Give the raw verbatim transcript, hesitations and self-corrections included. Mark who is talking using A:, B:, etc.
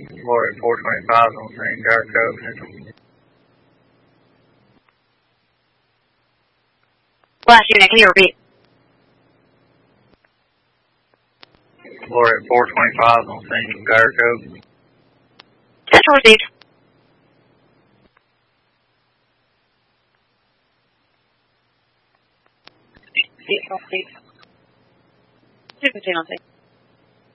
A: Florida four twenty-five on Saint Garco Central.
B: Last unit, can you repeat?
A: Florida four twenty-five on Saint Garco.
B: Central received. Two fifteen on six.